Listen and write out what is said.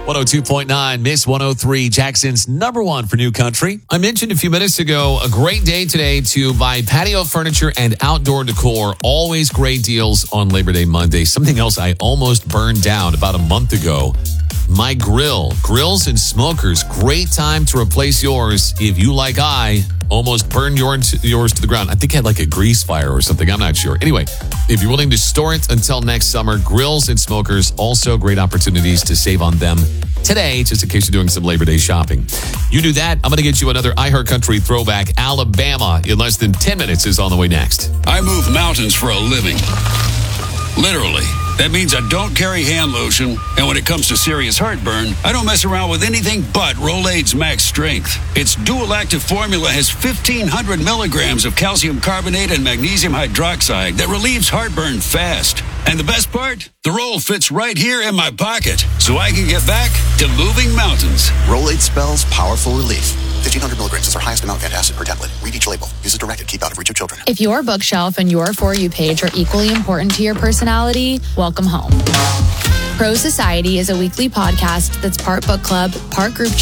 102.9, Miss 103, Jackson's number one for new country. I mentioned a few minutes ago, a great day today to buy patio furniture and outdoor decor. Always great deals on Labor Day Monday. Something else I almost burned down about a month ago. My grill. Grills and smokers. Great time to replace yours if you, like I, almost burned yours to the ground. I think I had like a grease fire or something. I'm not sure. Anyway, if you're willing to store it until next summer, grills and smokers, also great opportunities to save on them today, just in case you're doing some Labor Day shopping. You do that, I'm going to get you another iHeartCountry throwback. Alabama in less than 10 minutes is on the way next. I move mountains for a living. Literally. That means I don't carry hand lotion, and when it comes to serious heartburn, I don't mess around with anything but Rolaids Max Strength. Its dual-active formula has 1,500 milligrams of calcium carbonate and magnesium hydroxide that relieves heartburn fast. And the best part? The roll fits right here in my pocket, so I can get back to moving mountains. Rolaids spells powerful relief. 1,500 milligrams is our highest amount of antacid per tablet. Read each label. Use as directed. Keep out of reach of children. If your bookshelf and your For You page are equally important to your personality, welcome home. Pro Society is a weekly podcast that's part book club, part group